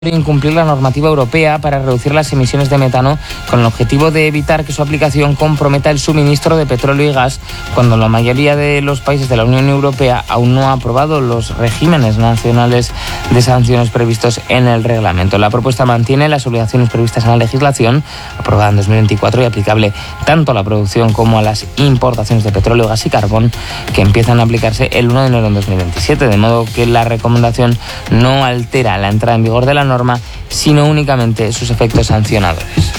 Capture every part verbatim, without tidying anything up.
incumplir la normativa europea para reducir las emisiones de metano con el objetivo de evitar que su aplicación comprometa el suministro de petróleo y gas, cuando la mayoría de los países de la Unión Europea aún no ha aprobado los regímenes nacionales de sanciones previstos en el reglamento. La propuesta mantiene las obligaciones previstas en la legislación aprobada en dos mil veinticuatro y aplicable tanto a la producción como a las importaciones de petróleo, gas y carbón, que empiezan a aplicarse el uno de enero de dos mil veintisiete, de modo que la recomendación no altera la entrada en vigor de la norma, sino únicamente sus efectos sancionadores.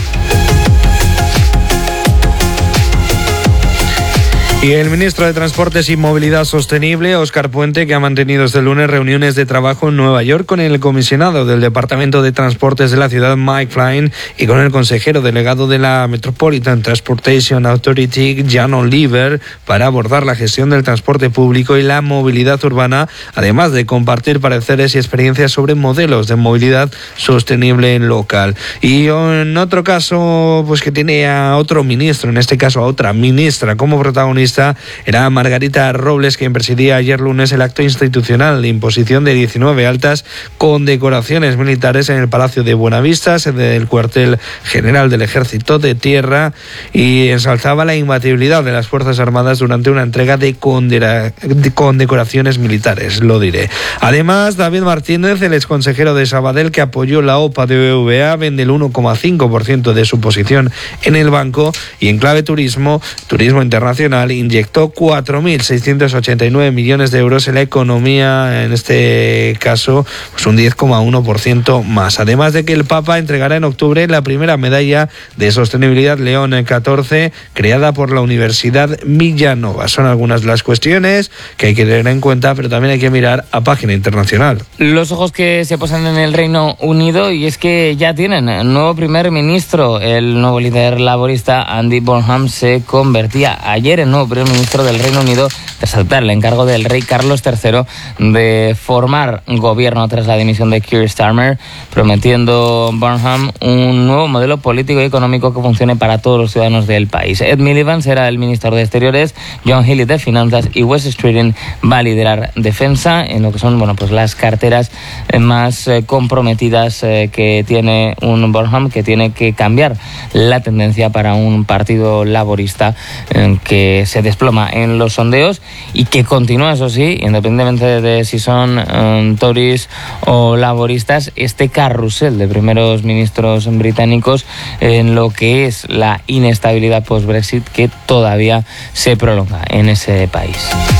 Y el ministro de Transportes y Movilidad Sostenible, Óscar Puente, que ha mantenido este lunes reuniones de trabajo en Nueva York con el comisionado del Departamento de Transportes de la ciudad, Mike Flynn, y con el consejero delegado de la Metropolitan Transportation Authority, Jan Oliver, para abordar la gestión del transporte público y la movilidad urbana, además de compartir pareceres y experiencias sobre modelos de movilidad sostenible local. Y en otro caso, pues que tiene a otro ministro, en este caso a otra ministra como protagonista, era Margarita Robles, quien presidía ayer lunes el acto institucional de imposición de diecinueve altas condecoraciones militares en el Palacio de Buenavista, sede del cuartel general del Ejército de Tierra, y ensalzaba la imbatibilidad de las Fuerzas Armadas durante una entrega de, condera, de condecoraciones militares, lo diré. Además, David Martínez, el exconsejero de Sabadell, que apoyó la OPA de B B V A, vende el uno coma cinco por ciento de su posición en el banco, y en clave turismo, turismo internacional, inyectó cuatro mil seiscientos ochenta y nueve millones de euros en la economía, en este caso pues un diez coma uno por ciento más. Además de que el Papa entregará en octubre la primera medalla de sostenibilidad León catorce, creada por la Universidad Villanova. Son algunas de las cuestiones que hay que tener en cuenta, pero también hay que mirar a página internacional. Los ojos que se posan en el Reino Unido, y es que ya tienen nuevo primer ministro. El nuevo líder laborista Andy Burnham se convertía ayer en nuevo primer ministro del Reino Unido tras saltar el encargo del rey Carlos tercero de formar gobierno tras la dimisión de Keir Starmer, prometiendo Burnham un nuevo modelo político y económico que funcione para todos los ciudadanos del país. Ed Miliband será el ministro de Exteriores, John Healey de Finanzas, y Wes Streeting va a liderar Defensa, en lo que son bueno pues las carteras más eh, comprometidas eh, que tiene un Burnham, que tiene que cambiar la tendencia para un partido laborista eh, que se desploma en los sondeos y que continúa, eso sí, independientemente de si son um, Tories o laboristas, este carrusel de primeros ministros británicos en lo que es la inestabilidad post-Brexit que todavía se prolonga en ese país.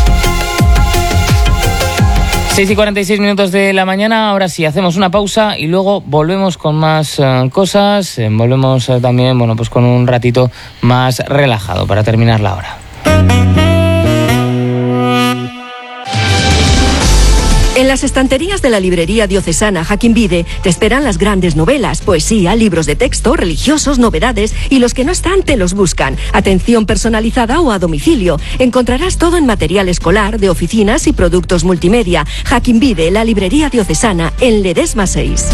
seis y cuarenta y seis minutos de la mañana, ahora sí, hacemos una pausa y luego volvemos con más uh, cosas, eh, volvemos uh, también, bueno, pues con un ratito más relajado para terminar la hora. En las estanterías de la librería diocesana Joaquín Vide te esperan las grandes novelas, poesía, libros de texto, religiosos, novedades, y los que no están te los buscan. Atención personalizada o a domicilio. Encontrarás todo en material escolar, de oficinas y productos multimedia. Joaquín Vide, la librería diocesana, en Ledesma seis.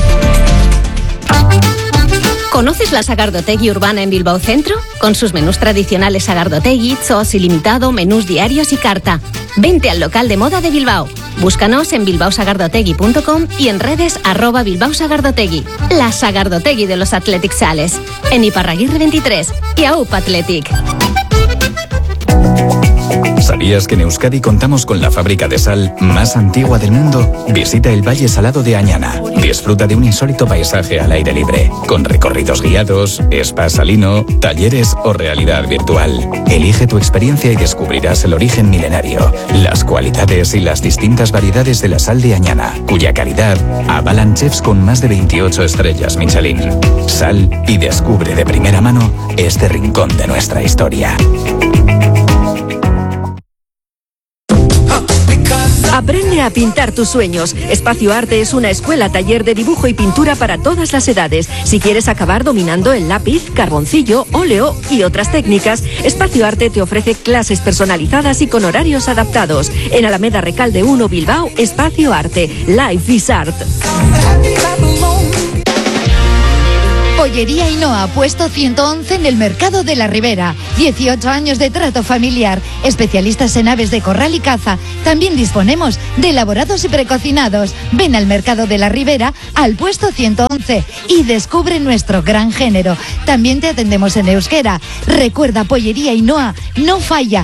¿Conoces la Sagardotegui urbana en Bilbao Centro? Con sus menús tradicionales Sagardotegui, zoos ilimitado, menús diarios y carta. Vente al local de moda de Bilbao. Búscanos en bilbao sagardotegui punto com y en redes arroba Bilbao Sagardotegui. La Sagardotegui de los Athletic Sales. En Iparraguirre veintitrés y A U P Athletic. ¿Sabías que en Euskadi contamos con la fábrica de sal más antigua del mundo? Visita el Valle Salado de Añana. Disfruta de un insólito paisaje al aire libre, con recorridos guiados, spa salino, talleres o realidad virtual. Elige tu experiencia y descubrirás el origen milenario, las cualidades y las distintas variedades de la sal de Añana, cuya calidad avalan chefs con más de veintiocho estrellas Michelin. Sal y descubre de primera mano este rincón de nuestra historia. Aprende a pintar tus sueños. Espacio Arte es una escuela taller de dibujo y pintura para todas las edades. Si quieres acabar dominando el lápiz, carboncillo, óleo y otras técnicas, Espacio Arte te ofrece clases personalizadas y con horarios adaptados. En Alameda Recalde uno, Bilbao, Espacio Arte. Life is Art. Oye, Pollería Ainhoa, puesto ciento once en el Mercado de la Ribera. dieciocho años de trato familiar. Especialistas en aves de corral y caza. También disponemos de elaborados y precocinados. Ven al Mercado de la Ribera, al puesto ciento once, y descubre nuestro gran género. También te atendemos en euskera. Recuerda, Pollería Ainhoa no falla.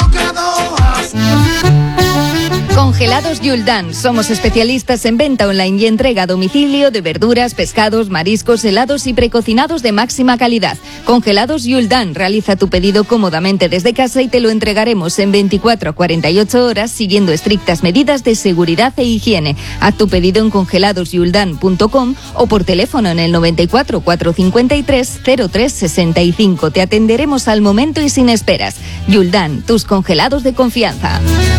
Congelados Yuldan. Somos especialistas en venta online y entrega a domicilio de verduras, pescados, mariscos, helados y precocinados de máxima calidad. Congelados Yuldan. Realiza tu pedido cómodamente desde casa y te lo entregaremos en veinticuatro a cuarenta y ocho horas siguiendo estrictas medidas de seguridad e higiene. Haz tu pedido en congelados yuldan punto com o por teléfono en el noventa y cuatro, cuatrocientos cincuenta y tres, cero tres sesenta y cinco. Te atenderemos al momento y sin esperas. Yuldan, tus congelados de confianza.